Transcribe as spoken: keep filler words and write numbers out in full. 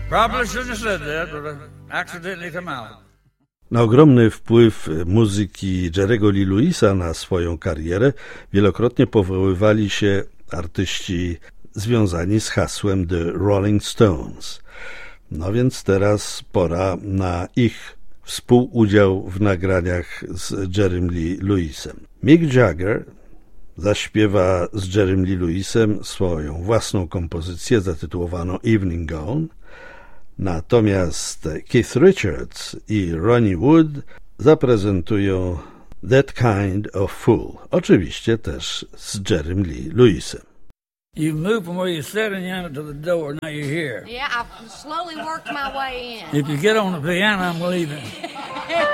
Probably shouldn't have said that, but it accidentally come out. Na ogromny wpływ muzyki Jerry'ego Lee Lewisa na swoją karierę wielokrotnie powoływali się artyści związani z hasłem The Rolling Stones. No więc teraz pora na ich współudział w nagraniach z Jerrym Lee Lewisem. Mick Jagger zaśpiewa z Jerrym Lee Lewisem swoją własną kompozycję zatytułowaną Evening Gone, natomiast Keith Richards i Ronnie Wood zaprezentują That Kind of Fool, oczywiście też z Jerrym Lee Lewisem. You moved from where you're sitting down to the door, now you're here. Yeah, I've slowly worked my way in. If you get on the piano, I'm leaving.